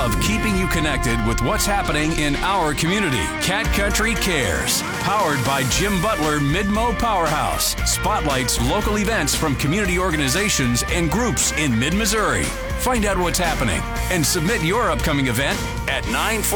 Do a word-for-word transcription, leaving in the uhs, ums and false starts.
love keeping you connected with what's happening in our community. Cat Country Cares, powered by Jim Butler Mid-Mo Powerhouse, spotlights local events from community organizations and groups in mid-Missouri. Find out what's happening and submit your upcoming event at nine